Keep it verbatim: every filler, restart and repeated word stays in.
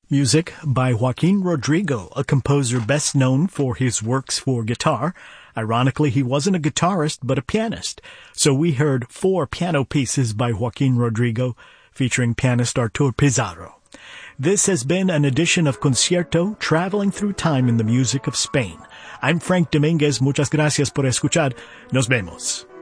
Music by Joaquin Rodrigo, a composer best known for his works for guitar. Ironically, he wasn't a guitarist, but a pianist. So we heard four piano pieces by Joaquin Rodrigo, featuring pianist Artur Pizarro. This has been an edition of Concierto, traveling through time in the music of Spain. I'm Frank Dominguez. Muchas gracias por escuchar. Nos vemos.